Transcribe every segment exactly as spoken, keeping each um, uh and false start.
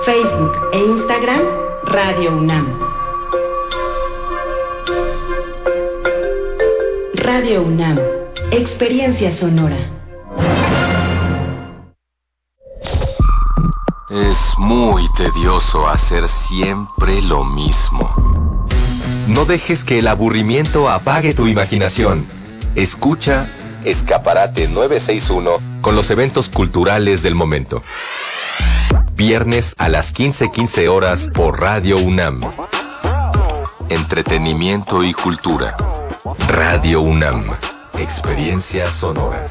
Facebook e Instagram, Radio UNAM. Radio UNAM, experiencia sonora. Es muy tedioso hacer siempre lo mismo. No dejes que el aburrimiento apague tu imaginación. Escucha Escaparate novecientos sesenta y uno con los eventos culturales del momento. Viernes a las quince quince horas por Radio UNAM. Entretenimiento y cultura. Radio UNAM. Experiencia sonora.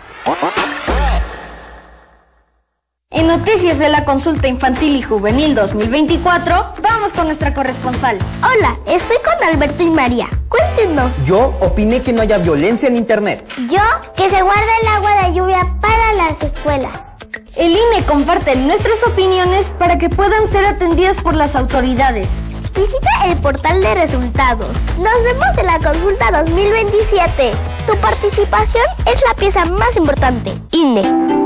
En Noticias de la Consulta Infantil y Juvenil dos mil veinticuatro, vamos con nuestra corresponsal. Hola, estoy con Alberto y María. Cuéntenos. Yo opiné que no haya violencia en Internet. Yo, que se guarde el agua de lluvia para las escuelas. El I N E comparte nuestras opiniones para que puedan ser atendidas por las autoridades. Visita el portal de resultados. Nos vemos en la consulta dos mil veintisiete. Tu participación es la pieza más importante. I N E.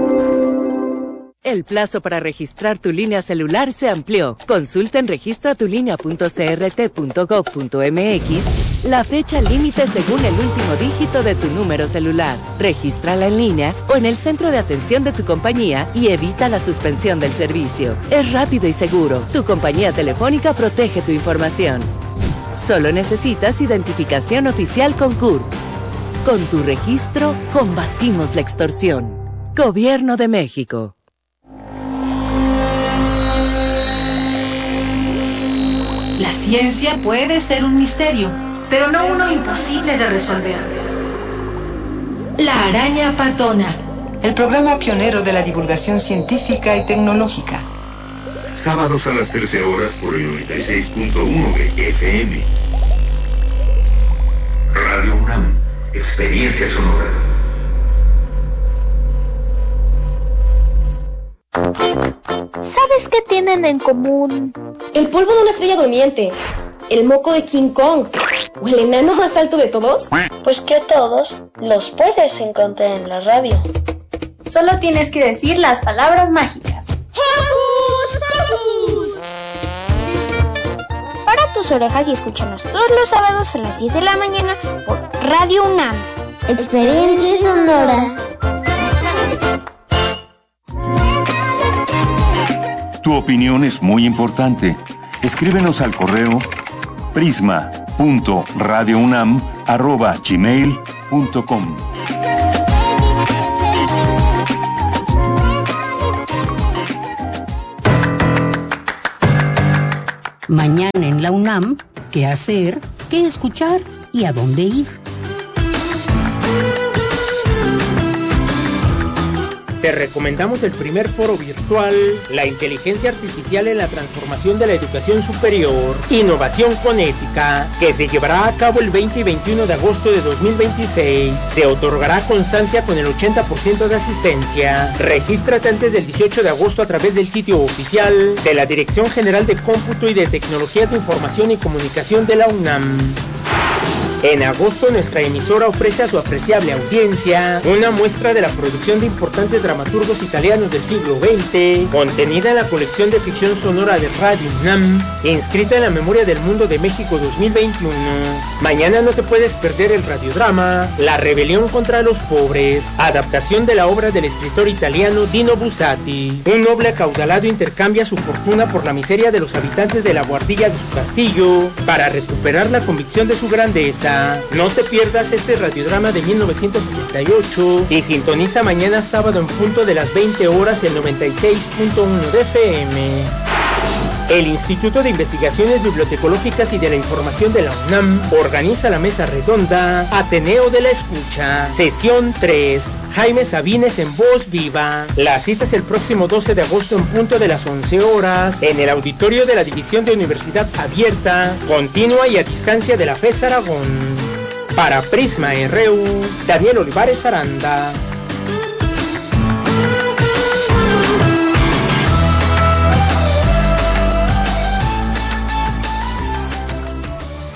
El plazo para registrar tu línea celular se amplió. Consulta en registra tu línea punto c r t punto gov punto m x la fecha límite según el último dígito de tu número celular. Regístrala en línea o en el centro de atención de tu compañía y evita la suspensión del servicio. Es rápido y seguro. Tu compañía telefónica protege tu información. Solo necesitas identificación oficial con C U R P. Con tu registro, combatimos la extorsión. Gobierno de México. La ciencia puede ser un misterio, pero no uno imposible de resolver. La araña patona. El programa pionero de la divulgación científica y tecnológica. Sábados a las trece horas por el noventa y seis punto uno de F M. Radio UNAM, experiencia sonora. ¿Sabes qué tienen en común? El polvo de una estrella durmiente, el moco de King Kong o el enano más alto de todos. Pues que a todos los puedes encontrar en la radio. Solo tienes que decir las palabras mágicas. ¡Hocus Pocus! Para tus orejas y escúchanos todos los sábados a las diez de la mañana por Radio UNAM. Experiencia sonora. Tu opinión es muy importante. Escríbenos al correo prisma punto radio unam arroba gmail punto com. Mañana en la UNAM, ¿qué hacer? ¿Qué escuchar? ¿Y a dónde ir? Te recomendamos el primer foro virtual, La inteligencia artificial en la transformación de la educación superior, innovación con ética, que se llevará a cabo el veinte y veintiuno de agosto de dos mil veintiséis. Se otorgará constancia con el ochenta por ciento de asistencia. Regístrate antes del dieciocho de agosto a través del sitio oficial de la Dirección General de Cómputo y de Tecnologías de Información y Comunicación de la UNAM. En agosto, nuestra emisora ofrece a su apreciable audiencia una muestra de la producción de importantes dramaturgos italianos del siglo veinte, contenida en la colección de ficción sonora de Radio UNAM, inscrita en la Memoria del Mundo de México dos mil veintiuno. Mañana no te puedes perder el radiodrama La rebelión contra los pobres, adaptación de la obra del escritor italiano Dino Buzzati. Un noble acaudalado intercambia su fortuna por la miseria de los habitantes de la buhardilla de su castillo para recuperar la convicción de su grandeza. No te pierdas este radiodrama de mil novecientos sesenta y ocho y sintoniza mañana sábado en punto de las veinte horas el noventa y seis punto uno de F M. El Instituto de Investigaciones Bibliotecológicas y de la Información de la UNAM organiza la mesa redonda Ateneo de la Escucha, sesión tres. Jaime Sabines en voz viva. La cita es el próximo doce de agosto en punto de las once horas en el auditorio de la División de Universidad Abierta, Continua y a Distancia de la FES Aragón. Para Prisma R U, Daniel Olivares Aranda. Bien,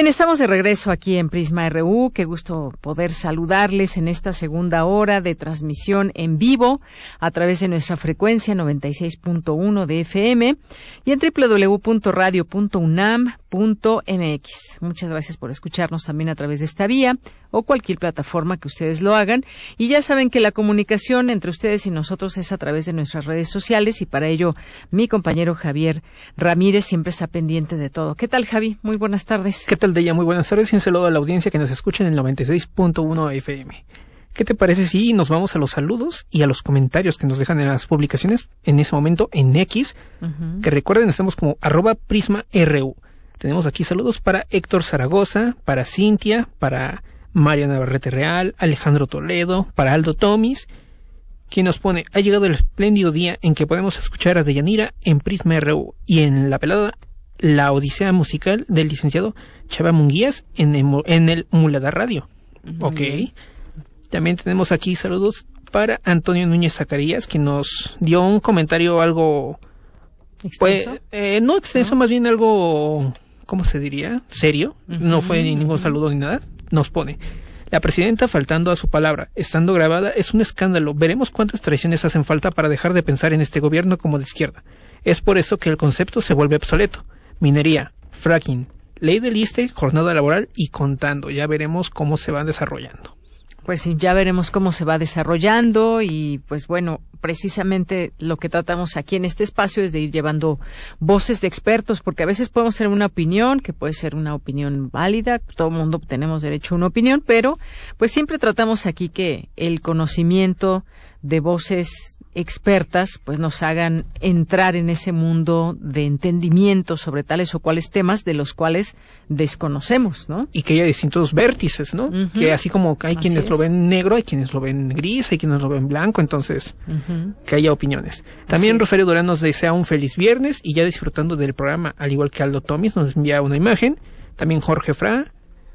Bien, estamos de regreso aquí en Prisma R U. Qué gusto poder saludarles en esta segunda hora de transmisión en vivo a través de nuestra frecuencia noventa y seis punto uno de F M y en doble u doble u doble u punto radio punto unam punto m x. Muchas gracias por escucharnos también a través de esta vía o cualquier plataforma que ustedes lo hagan. Y ya saben que la comunicación entre ustedes y nosotros es a través de nuestras redes sociales y para ello mi compañero Javier Ramírez siempre está pendiente de todo. ¿Qué tal, Javi? Muy buenas tardes. ¿Qué tal, Deya? Muy buenas tardes y un saludo a la audiencia que nos escucha en el noventa y seis punto uno F M. ¿Qué te parece si nos vamos a los saludos y a los comentarios que nos dejan en las publicaciones en ese momento en X? Uh-huh. Que recuerden, estamos como arroba Prisma R U. Tenemos aquí saludos para Héctor Zaragoza, para Cintia, para María Navarrete Real, Alejandro Toledo, para Aldo Tomis, quien nos pone: ha llegado el espléndido día en que podemos escuchar a Deyanira en Prisma R U y en la pelada La Odisea Musical del licenciado Chava Munguías en el, en el Mulada Radio. Uh-huh. Ok. También tenemos aquí saludos para Antonio Núñez Zacarías, quien nos dio un comentario algo... ¿Extenso? Pues, eh, no extenso, ¿no? Más bien algo, ¿cómo se diría? Serio. Uh-huh. No fue ni ningún uh-huh. saludo ni nada. Nos pone: la presidenta faltando a su palabra, estando grabada, es un escándalo. Veremos cuántas traiciones hacen falta para dejar de pensar en este gobierno como de izquierda. Es por eso que el concepto se vuelve obsoleto. Minería, fracking, ley del ISSSTE, jornada laboral y contando. Ya veremos cómo se van desarrollando. Pues sí, ya veremos cómo se va desarrollando y pues bueno, precisamente lo que tratamos aquí en este espacio es de ir llevando voces de expertos, porque a veces podemos tener una opinión que puede ser una opinión válida, todo el mundo tenemos derecho a una opinión, pero pues siempre tratamos aquí que el conocimiento de voces expertas pues nos hagan entrar en ese mundo de entendimiento sobre tales o cuales temas de los cuales desconocemos, ¿no? Y que haya distintos vértices, ¿no? Uh-huh. Que así como hay así quienes es. lo ven negro, hay quienes lo ven gris, hay quienes lo ven blanco, entonces uh-huh. que haya opiniones. También Rosario Durán nos desea un feliz viernes y ya disfrutando del programa, al igual que Aldo Tomis nos envía una imagen. También Jorge Fra,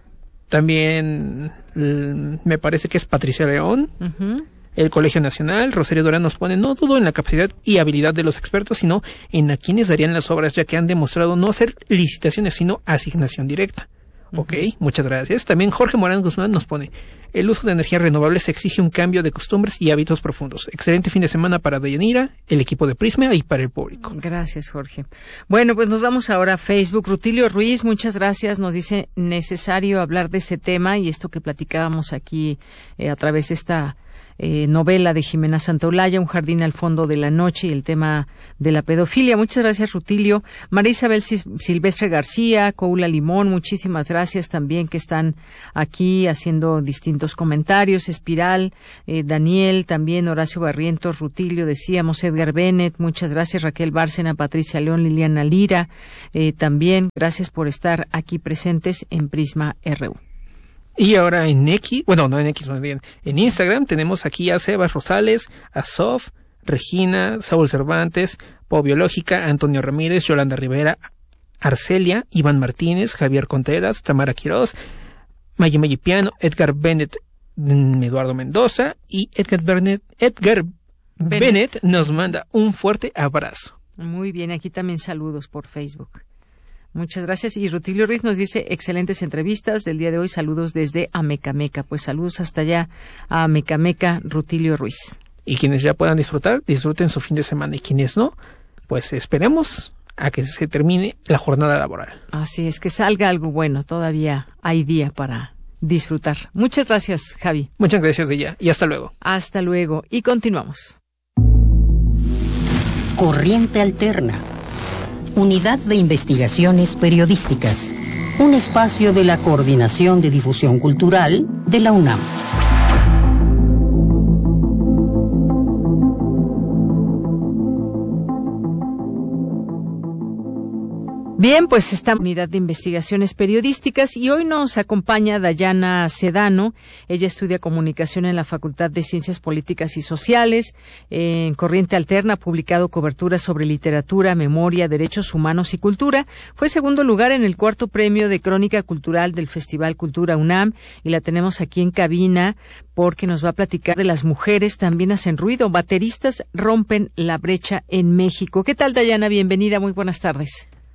también l- me parece que es Patricia León. Uh-huh. El Colegio Nacional, Rosario Durán nos pone: no dudo en la capacidad y habilidad de los expertos, sino en a quienes darían las obras, ya que han demostrado no hacer licitaciones, sino asignación directa. Uh-huh. Ok, muchas gracias. También Jorge Morán Guzmán nos pone: el uso de energías renovables exige un cambio de costumbres y hábitos profundos. Excelente fin de semana para Deyanira, el equipo de Prisma y para el público. Gracias, Jorge. Bueno, pues nos vamos ahora a Facebook. Rutilio Ruiz, muchas gracias. Nos dice: necesario hablar de ese tema y esto que platicábamos aquí eh, a través de esta Eh, novela de Jimena Santaolalla, Un jardín al fondo de la noche, y el tema de la pedofilia. Muchas gracias, Rutilio. María Isabel Silvestre García, Coula Limón, muchísimas gracias también, que están aquí haciendo distintos comentarios. Espiral, eh, Daniel, también Horacio Barrientos, Rutilio, decíamos, Edgar Bennett, muchas gracias, Raquel Bárcena, Patricia León, Liliana Lira, eh, también gracias por estar aquí presentes en Prisma R U. Y ahora en X, bueno, no en X, más bien, en Instagram tenemos aquí a Sebas Rosales, a Sof, Regina, Saúl Cervantes, Pau Biológica, Antonio Ramírez, Yolanda Rivera, Arcelia, Iván Martínez, Javier Contreras, Tamara Quiroz, Mayi Mayi Piano, Edgar Bennett, Eduardo Mendoza y Edgar Bennett, Edgar Bennett. Bennett nos manda un fuerte abrazo. Muy bien, aquí también saludos por Facebook. Muchas gracias. Y Rutilio Ruiz nos dice: excelentes entrevistas del día de hoy. Saludos desde Amecameca. Pues saludos hasta allá a Amecameca, Rutilio Ruiz. Y quienes ya puedan disfrutar, disfruten su fin de semana. Y quienes no, pues esperemos a que se termine la jornada laboral. Así es, que salga algo bueno. Todavía hay día para disfrutar. Muchas gracias, Javi. Muchas gracias, Deya. Y hasta luego. Hasta luego. Y continuamos. Corriente Alterna. Unidad de Investigaciones Periodísticas, un espacio de la Coordinación de Difusión Cultural de la UNAM. Bien, pues esta unidad de investigaciones periodísticas y hoy nos acompaña Dayana Sedano. Ella estudia comunicación en la Facultad de Ciencias Políticas y Sociales. En Corriente Alterna ha publicado coberturas sobre literatura, memoria, derechos humanos y cultura. Fue segundo lugar en el cuarto premio de Crónica Cultural del Festival Cultura UNAM y la tenemos aquí en cabina porque nos va a platicar de Las mujeres también hacen ruido. Bateristas rompen la brecha en México. ¿Qué tal, Dayana? Bienvenida, muy buenas tardes.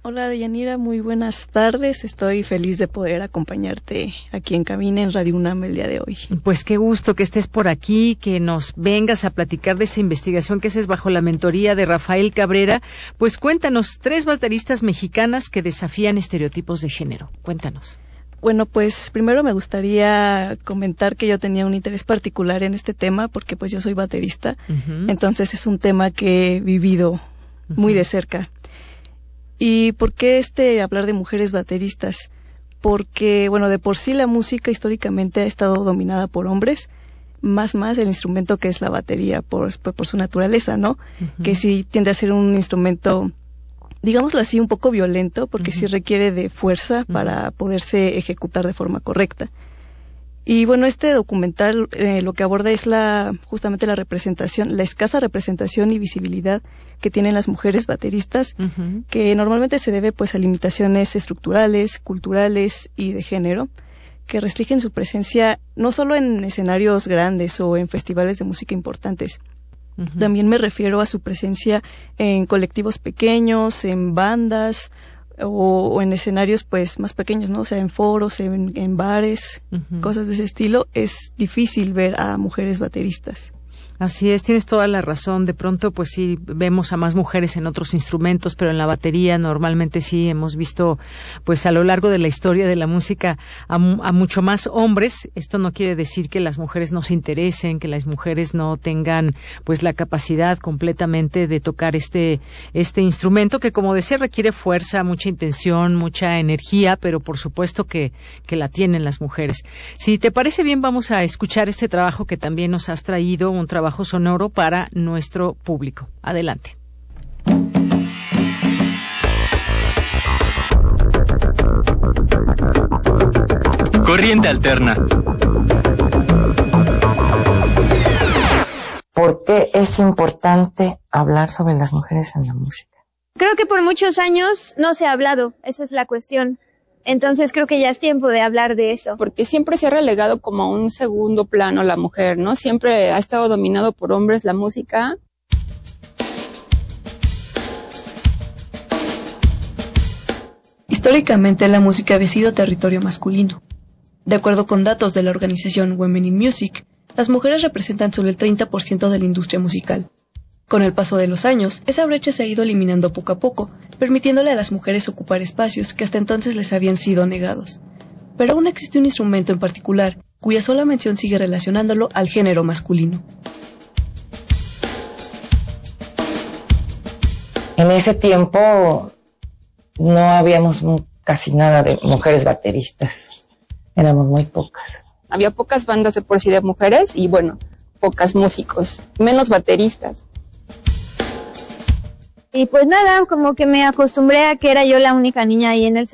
Hola Deyanira, muy buenas tardes. Estoy feliz de poder acompañarte aquí en cabina en Radio UNAM el día de hoy. Pues qué gusto que estés por aquí, que nos vengas a platicar de esa investigación que haces bajo la mentoría de Rafael Cabrera. Pues cuéntanos, tres bateristas mexicanas que desafían estereotipos de género. Cuéntanos. Bueno, pues primero me gustaría comentar que yo tenía un interés particular en este tema porque pues yo soy baterista, uh-huh. Entonces es un tema que he vivido uh-huh. muy de cerca. ¿Y por qué este hablar de mujeres bateristas? Porque, bueno, de por sí la música históricamente ha estado dominada por hombres, más más el instrumento que es la batería, por, por su naturaleza, ¿no? Uh-huh. Que sí tiende a ser un instrumento, digámoslo así, un poco violento, porque uh-huh. sí requiere de fuerza uh-huh. para poderse ejecutar de forma correcta. Y bueno, este documental eh, lo que aborda es la justamente la representación, la escasa representación y visibilidad que tienen las mujeres bateristas, uh-huh. que normalmente se debe pues a limitaciones estructurales, culturales y de género, que restringen su presencia no solo en escenarios grandes o en festivales de música importantes. Uh-huh. También me refiero a su presencia en colectivos pequeños, en bandas, O, o en escenarios pues más pequeños, ¿no? O sea, en foros, en, en bares, uh-huh. cosas de ese estilo. Es difícil ver a mujeres bateristas. Así es, tienes toda la razón. De pronto, pues sí, vemos a más mujeres en otros instrumentos, pero en la batería normalmente sí hemos visto, pues a lo largo de la historia de la música, a, a mucho más hombres. Esto no quiere decir que las mujeres no se interesen, que las mujeres no tengan, pues, la capacidad completamente de tocar este, este instrumento, que como decía, requiere fuerza, mucha intención, mucha energía, pero por supuesto que, que la tienen las mujeres. Si te parece bien, vamos a escuchar este trabajo que también nos has traído, un trabajo sonoro para nuestro público. Adelante. Corriente alterna. ¿Por qué es importante hablar sobre las mujeres en la música? Creo que por muchos años no se ha hablado, esa es la cuestión. Entonces creo que ya es tiempo de hablar de eso. Porque siempre se ha relegado como a un segundo plano la mujer, ¿no? Siempre ha estado dominado por hombres la música. Históricamente la música había sido territorio masculino. De acuerdo con datos de la organización Women in Music, las mujeres representan solo el treinta por ciento de la industria musical. Con el paso de los años, esa brecha se ha ido eliminando poco a poco, permitiéndole a las mujeres ocupar espacios que hasta entonces les habían sido negados. Pero aún existe un instrumento en particular, cuya sola mención sigue relacionándolo al género masculino. En ese tiempo no habíamos casi nada de mujeres bateristas, éramos muy pocas. Había pocas bandas de por sí de mujeres y bueno, pocas músicos, menos bateristas. Y pues nada, como que me acostumbré a que era yo la única niña ahí en el